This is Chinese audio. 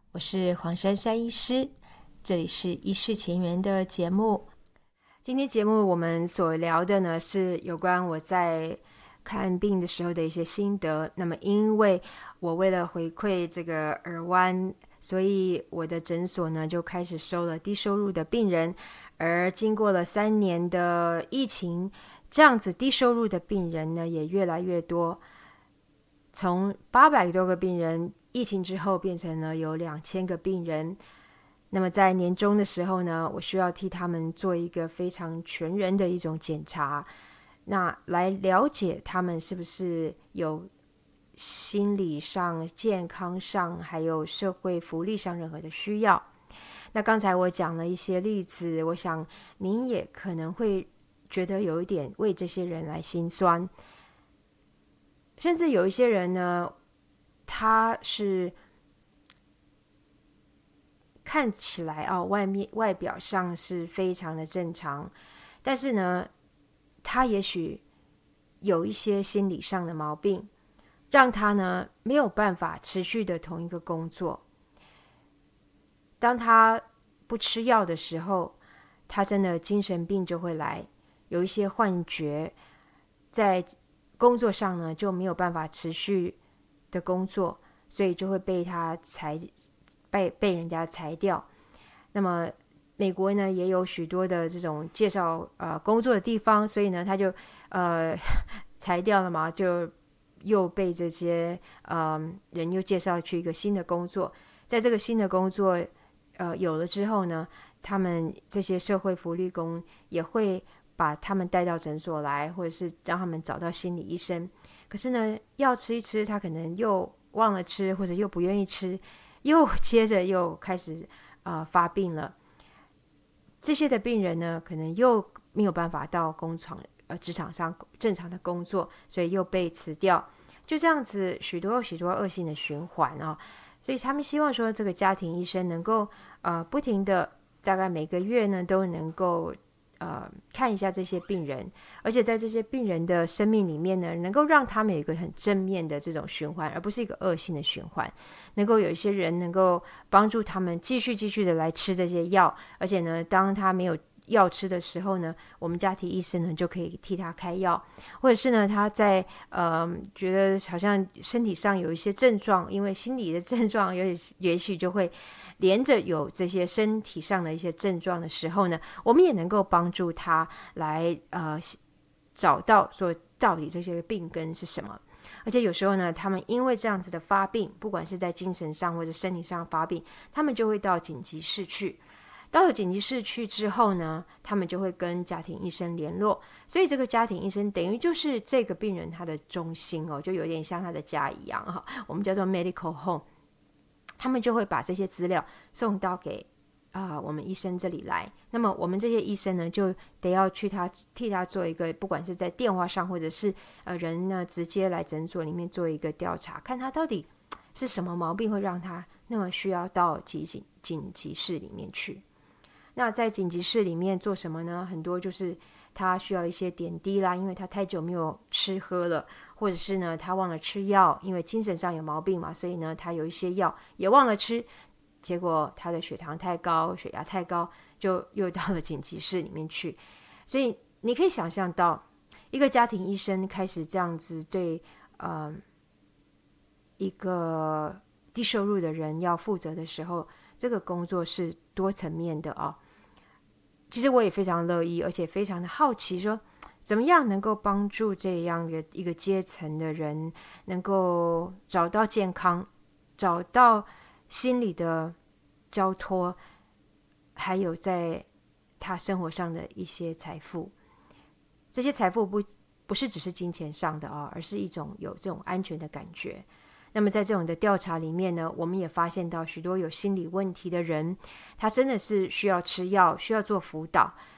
我是黄珊珊医师，这里是医事前缘的节目。今天节目我们所聊的呢是有关我在看病的时候的一些心得。那么因为我为了回馈这个耳湾，所以我的诊所呢就开始收了低收入的病人，而经过了3年的疫情，这样子低收入的病人呢也越来越多，从800多个病人疫情之后变成了有2000个病人。那么在年终的时候呢，我需要替他们做一个非常全人的一种检查，那来了解他们是不是有心理上、健康上还有社会福利上任何的需要。那刚才我讲了一些例子，我想您也可能会觉得有一点为这些人来心酸，甚至有一些人呢，他是看起来外表上是非常的正常，但是呢，他也许有一些心理上的毛病，让他呢没有办法持续的同一个工作。当他不吃药的时候，他真的精神病就会来，有一些幻觉，在工作上呢就没有办法持续的工作，所以就会被人家裁掉。那么美国呢也有许多的这种介绍工作的地方，所以呢他就裁掉了嘛，就又被这些人又介绍去一个新的工作。在这个新的工作有了之后呢，他们这些社会福利工也会把他们带到诊所来，或者是让他们找到心理医生。可是呢药吃一吃，他可能又忘了吃，或者又不愿意吃，又接着又开始发病了。这些的病人呢可能又没有办法到职场上正常的工作，所以又被辞掉。就这样子许多恶性的循环所以他们希望说这个家庭医生能够不停的大概每个月呢都能够看一下这些病人，而且在这些病人的生命里面呢，能够让他们有一个很正面的这种循环，而不是一个恶性的循环。能够有一些人能够帮助他们继续的来吃这些药，而且呢，当他没有药吃的时候呢，我们家庭医生呢就可以替他开药，或者是呢他在觉得好像身体上有一些症状，因为心理的症状也许就会连着有这些身体上的一些症状的时候呢，我们也能够帮助他来找到说到底这些病根是什么。而且有时候呢，他们因为这样子的发病，不管是在精神上或者身体上发病，他们就会到紧急室去。到了紧急室去之后呢，他们就会跟家庭医生联络，所以这个家庭医生等于就是这个病人他的中心就有点像他的家一样我们叫做 medical home。他们就会把这些资料送到给我们医生这里来。那么我们这些医生呢，就得要去替他做一个，不管是在电话上或者是人呢直接来诊所里面做一个调查，看他到底是什么毛病会让他那么需要到紧急室里面去。那在紧急室里面做什么呢？很多就是他需要一些点滴啦，因为他太久没有吃喝了，或者是呢他忘了吃药，因为精神上有毛病嘛，所以呢他有一些药也忘了吃，结果他的血糖太高，血压太高，就又到了紧急室里面去。所以你可以想象到，一个家庭医生开始这样子对一个低收入的人要负责的时候，这个工作是多层面的其实我也非常乐意，而且非常的好奇说怎么样能够帮助这样的一个阶层的人能够找到健康，找到心理的交托，还有在他生活上的一些财富。这些财富不是只是金钱上的而是一种有这种安全的感觉。那么在这种的调查里面呢，我们也发现到许多有心理问题的人，他真的是需要吃药，需要做辅导，